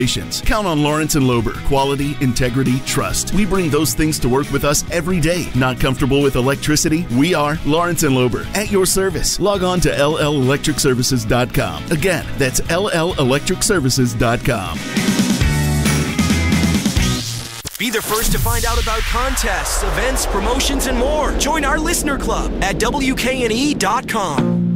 Count on Lawrence and Lober. Quality, integrity, trust. We bring those things to work with us every day. Not comfortable with electricity? We are Lawrence and Lober. At your service. Log on to LLElectricServices.com. Again, that's LLElectricServices.com. Be the first to find out about contests, events, promotions, and more. Join our listener club at WKNE.com.